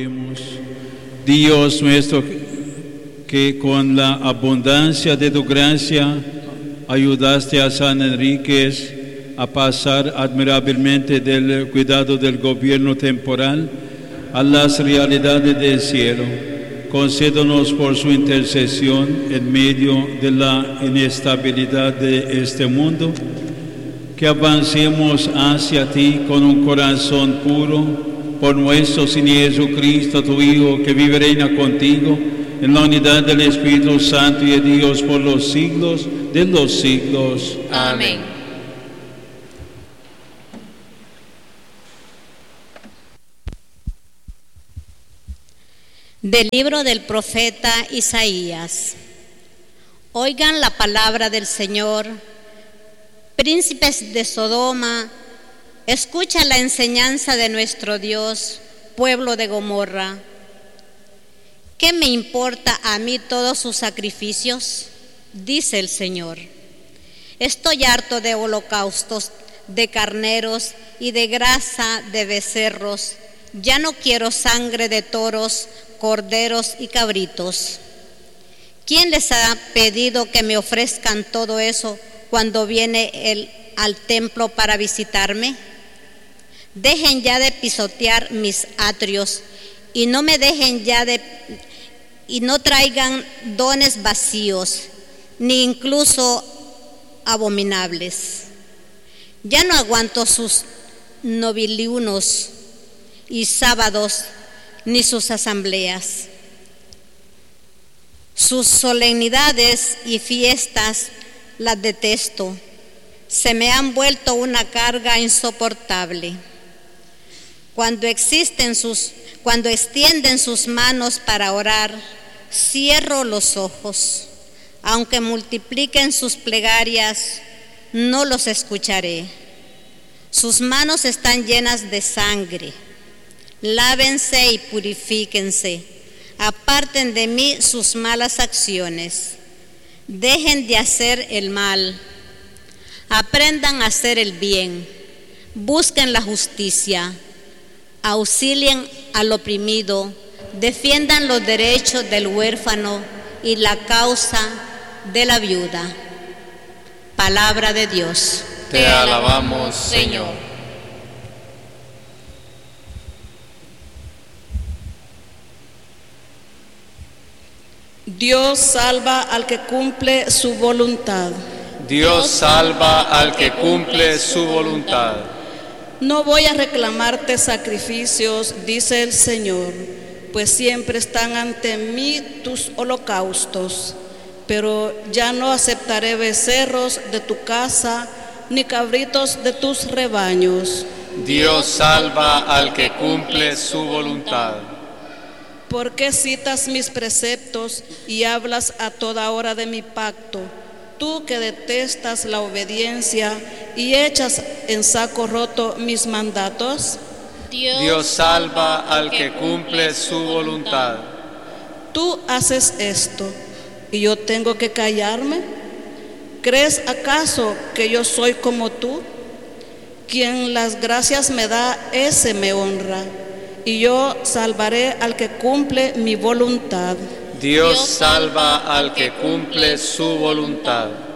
Dios nuestro, que con la abundancia de tu gracia ayudaste a San Enríquez a pasar admirablemente del cuidado del gobierno temporal a las realidades del cielo. Concédenos por su intercesión en medio de la inestabilidad de este mundo, que avancemos hacia ti con un corazón puro, por nuestro Señor Jesucristo, tu Hijo, que vive y reina contigo en la unidad del Espíritu Santo y de Dios por los siglos de los siglos. Amén. Del libro del profeta Isaías. Oigan la palabra del Señor, príncipes de Sodoma. Escucha la enseñanza de nuestro Dios, pueblo de Gomorra. ¿Qué me importa a mí todos sus sacrificios? Dice el Señor. Estoy harto de holocaustos, de carneros y de grasa de becerros. Ya no quiero sangre de toros, corderos y cabritos. ¿Quién les ha pedido que me ofrezcan todo eso cuando viene él al templo para visitarme? Dejen ya de pisotear mis atrios y no me dejen ya y no traigan dones vacíos, ni incluso abominables. Ya no aguanto sus nobiliunos y sábados, ni sus asambleas. Sus solemnidades y fiestas las detesto. Se me han vuelto una carga insoportable. Cuando extienden sus manos para orar, cierro los ojos. Aunque multipliquen sus plegarias, no los escucharé. Sus manos están llenas de sangre. Lávense y purifíquense. Aparten de mí sus malas acciones. Dejen de hacer el mal. Aprendan a hacer el bien. Busquen la justicia. Auxilien al oprimido, defiendan los derechos del huérfano y la causa de la viuda. Palabra de Dios. Te alabamos, Señor. Dios salva al que cumple su voluntad. Dios salva al que cumple su voluntad. No voy a reclamarte sacrificios, dice el Señor, pues siempre están ante mí tus holocaustos. Pero ya no aceptaré becerros de tu casa, ni cabritos de tus rebaños. Dios salva al que cumple su voluntad. ¿Por qué citas mis preceptos y hablas a toda hora de mi pacto? Tú que detestas la obediencia y echas en saco roto mis mandatos. Dios salva al que cumple su voluntad. Tú haces esto y yo tengo que callarme. ¿Crees acaso que yo soy como tú? Quien las gracias me da, ese me honra, y yo salvaré al que cumple mi voluntad. Dios salva al que cumple su voluntad.